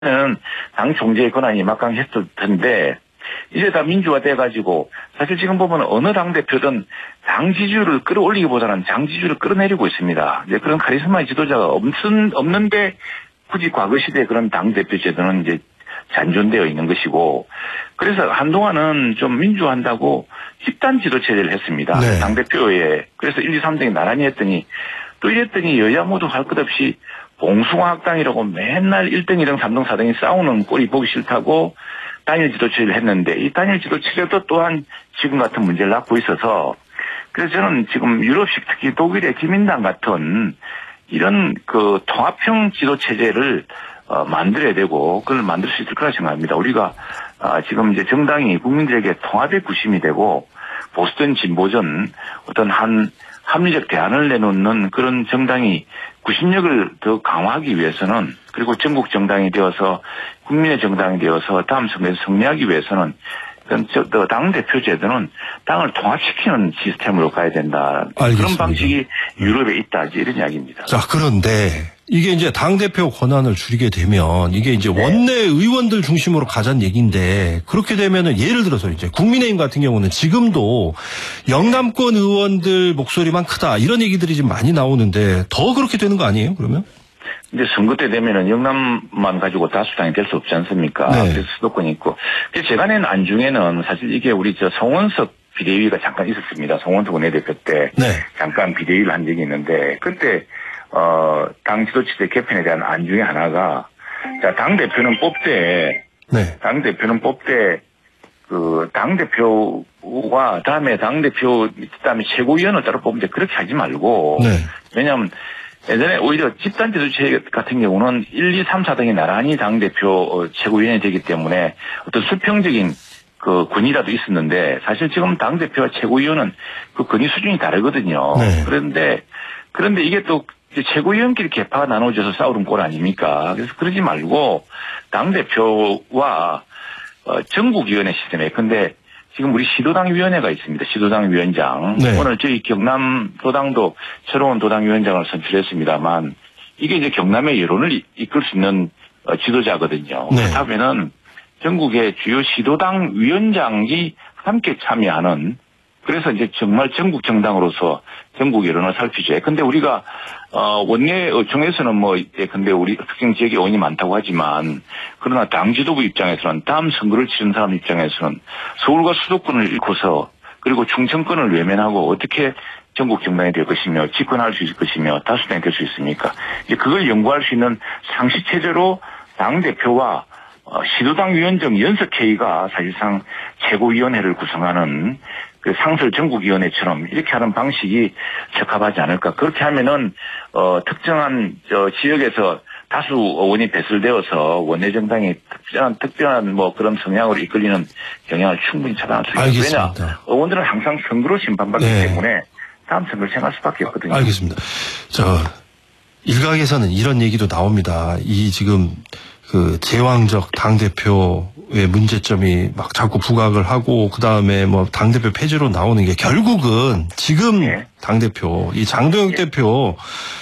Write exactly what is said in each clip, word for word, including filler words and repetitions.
는 당 총재의 권한이 막강했을 텐데 이제 다 민주화돼가지고 사실 지금 보면 어느 당대표든 당 지지율을 끌어올리기보다는 당 지지율을 끌어내리고 있습니다. 이제 그런 카리스마의 지도자가 없는, 없는데 굳이 과거 시대에 그런 당대표 제도는 이제 잔존되어 있는 것이고 그래서 한동안은 좀 민주화한다고 집단 지도 체제를 했습니다. 네. 당대표에. 그래서 일, 이, 삼 등이 나란히 했더니 또 이랬더니 여야 모두 할 것 없이 봉숭아학당이라고 맨날 일 등, 이 등, 삼 등, 사 등이 싸우는 꼴이 보기 싫다고 단일 지도체제를 했는데 이 단일 지도체제도 또한 지금 같은 문제를 낳고 있어서 그래서 저는 지금 유럽식 특히 독일의 기민당 같은 이런 그 통합형 지도체제를 어, 만들어야 되고 그걸 만들 수 있을 거라 생각합니다. 우리가 아, 지금 이제 정당이 국민들에게 통합의 구심이 되고 보수든 진보든 어떤 한 합리적 대안을 내놓는 그런 정당이 구심력을 더 강화하기 위해서는 그리고 전국 정당이 되어서 국민의 정당이 되어서 다음 선거에서 승리하기 위해서는 당 대표 제도는 당을 통합시키는 시스템으로 가야 된다. 알겠습니다. 그런 방식이 유럽에 있다 이런 이야기입니다. 자, 그런데 이게 이제 당 대표 권한을 줄이게 되면 이게 이제 네. 원내 의원들 중심으로 가자는 얘기인데 그렇게 되면은 예를 들어서 이제 국민의힘 같은 경우는 지금도 영남권 의원들 목소리만 크다 이런 얘기들이 지금 많이 나오는데 더 그렇게 되는 거 아니에요? 그러면? 이제 선거 때 되면은 영남만 가지고 다수당이 될 수 없지 않습니까? 네. 그래서 수도권이 있고. 제가 낸 안중에는 사실 이게 우리 저 송원석 비대위가 잠깐 있었습니다. 송원석 원내대표 때 네. 잠깐 비대위를 한 적이 있는데 그때 어, 당 지도체제 개편에 대한 안중에 하나가 자, 당 대표는 뽑되 네. 당 대표는 뽑되 그 당 대표와 다음에 당 대표 그다음에 최고위원을 따로 뽑는데 그렇게 하지 말고 네. 왜냐하면 예전에 오히려 집단 지도체 같은 경우는 일, 이, 삼, 사 등이 나란히 당대표 최고위원이 되기 때문에 어떤 수평적인 그 권위라도 있었는데 사실 지금 당대표와 최고위원은 그 권위 수준이 다르거든요. 네. 그런데, 그런데 이게 또 최고위원끼리 계파가 나눠져서 싸우는 꼴 아닙니까? 그래서 그러지 말고 당대표와 어, 전국위원회 시스템에 근데 지금 우리 시도당 위원회가 있습니다. 시도당 위원장. 네. 오늘 저희 경남 도당도 새로운 도당 위원장을 선출했습니다만 이게 이제 경남의 여론을 이끌 수 있는 지도자거든요. 네. 그렇다면은 전국의 주요 시도당 위원장이 함께 참여하는 그래서 이제 정말 전국 정당으로서 전국 여론을 살피죠. 근데 우리가 어 원내 어청에서는 뭐 근데 우리 특정 지역에 의원이 많다고 하지만 그러나 당 지도부 입장에서는 다음 선거를 치른 사람 입장에서는 서울과 수도권을 잃고서 그리고 충청권을 외면하고 어떻게 전국 정당이 될 것이며 집권할 수 있을 것이며 다수당이 될 수 있습니까? 이제 그걸 연구할 수 있는 상시 체제로 당 대표와 어, 시도당 위원장 연석회의가 사실상 최고위원회를 구성하는 그 상설 전국위원회처럼 이렇게 하는 방식이 적합하지 않을까. 그렇게 하면은, 어, 특정한, 저, 지역에서 다수 의원이 배설되어서 원내정당이 특별한, 특별한 뭐 그런 성향으로 이끌리는 경향을 충분히 차단할 수 있습니다. 왜냐, 의원들은 항상 선거로 심판받기 네. 때문에 다음 선거를 생각할 수밖에 없거든요. 알겠습니다. 저, 일각에서는 이런 얘기도 나옵니다. 이 지금 그 제왕적 당대표의 문제점이 막 자꾸 부각을 하고 그다음에 뭐 당대표 폐지로 나오는 게 결국은 지금 네. 당대표 이 장도영 네. 대표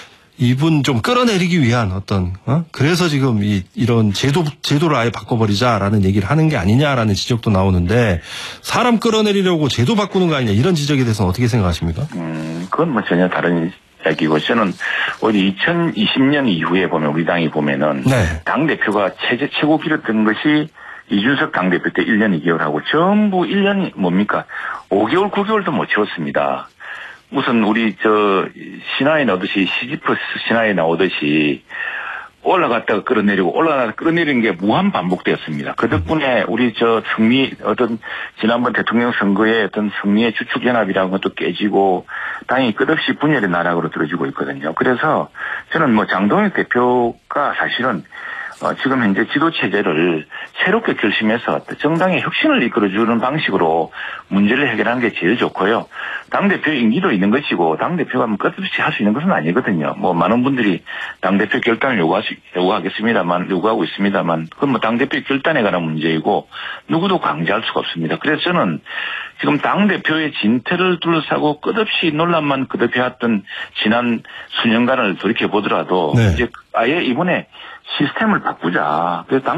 이분 좀 끌어내리기 위한 어떤 어? 그래서 지금 이 이런 제도 제도를 아예 바꿔버리자라는 얘기를 하는 게 아니냐라는 지적도 나오는데 사람 끌어내리려고 제도 바꾸는 거 아니냐 이런 지적에 대해서는 어떻게 생각하십니까? 음 그건 뭐 전혀 다른 이야기고 저는 오히려 이천이십 년 이후에 보면 우리 당이 보면은 네. 당 대표가 최대 최고 길었던 것이 이준석 당 대표 때 일 년 이 개월 하고 전부 일 년이 뭡니까 오 개월 구 개월도 못 채웠습니다. 무슨 우리 저 신화에 나오듯이 시지프 신화에 나오듯이 올라갔다가 끌어내리고 올라갔다가 끌어내리는 게 무한 반복되었습니다. 그 덕분에 우리 저 승리 어떤 지난번 대통령 선거의 어떤 승리의 주축 연합이라는 것도 깨지고 당이 끝없이 분열의 나락으로 들어지고 있거든요. 그래서 저는 뭐 장동혁 대표가 사실은 어, 지금 현재 지도 체제를 새롭게 결심해서 정당의 혁신을 이끌어주는 방식으로 문제를 해결하는 게 제일 좋고요. 당대표 임기도 있는 것이고 당대표가 뭐 끝없이 할 수 있는 것은 아니거든요. 뭐 많은 분들이 당대표 결단을 요구하, 요구하겠습니다만, 요구하고 있습니다만 그건 뭐 당대표 결단에 관한 문제이고 누구도 강제할 수가 없습니다. 그래서 저는 지금 당대표의 진퇴를 둘러싸고 끝없이 논란만 거듭해왔던 지난 수년간을 돌이켜보더라도 네. 이제 아예 이번에 시스템을 바꾸자. 그래서 당